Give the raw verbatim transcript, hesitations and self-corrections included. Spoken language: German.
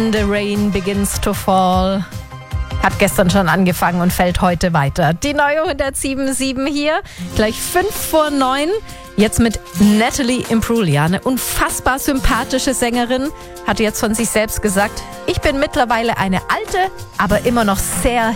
When the Rain Begins to Fall. Hat gestern schon angefangen und fällt heute weiter. Die neue hundertsieben Komma sieben hier, gleich fünf vor neun. Jetzt mit Natalie Imbruglia, eine unfassbar sympathische Sängerin, hat jetzt von sich selbst gesagt, ich bin mittlerweile eine alte, aber immer noch sehr